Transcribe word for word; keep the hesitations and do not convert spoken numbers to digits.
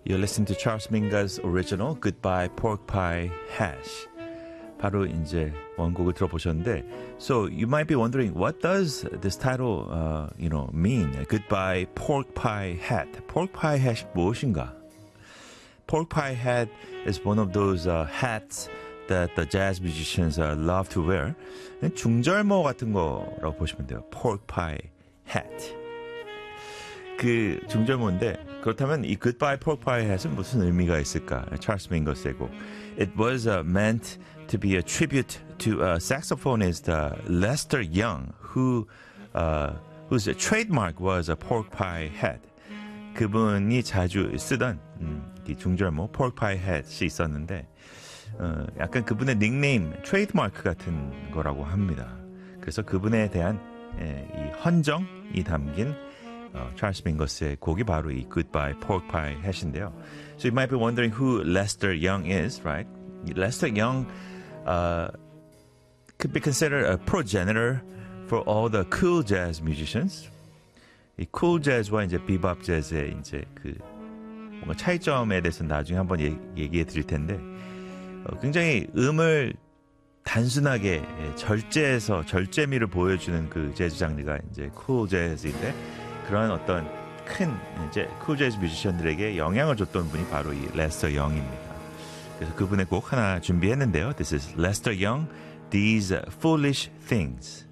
You're listening to Charles Mingus original Goodbye Pork Pie Hash. 바로 이제 원곡을 들어보셨는데, so you might be wondering, what does this title, uh, you know, mean? Goodbye Pork Pie Hat. Pork Pie Hat 무엇인가? Pork Pie Hat is one of those uh, hats that the jazz musicians uh, love to wear. 중절모 같은 거라고 보시면 돼요. Pork Pie Hat. 그 중절모인데, 그렇다면 이 Goodbye Pork Pie Hat은 무슨 의미가 있을까? 찰스 밍거스의 곡. It was uh, meant to be a tribute to uh, saxophonist uh, Lester Young, who uh, whose trademark was a pork pie hat. 그분이 자주 쓰던 음, 이 중절모 pork pie hat이 있었는데, 어, 약간 그분의 닉네임, 트레이드마크 같은 거라고 합니다. 그래서 그분에 대한 예, 이 헌정이 담긴 어, 찰스 밍거스의 곡이 바로 이 Goodbye Pork Pie Hat인데요. So you might be wondering who Lester Young is, right? Lester Young uh, could be considered a progenitor for all the cool jazz musicians. 이 cool jazz와 이제 bebop jazz의 이제 그 뭔가 차이점에 대해서 나중에 한번 얘, 얘기해 드릴 텐데, 어, 굉장히 음을 단순하게 예, 절제해서 절제미를 보여주는 그 재즈 장르가 이제 cool jazz인데, 그런 어떤 큰 이제 cool jazz 뮤지션들에게 영향을 줬던 분이 바로 이 레스터 영입니다. 그래서 그분의 곡 하나 준비했는데요. This is Lester Young, These Foolish Things.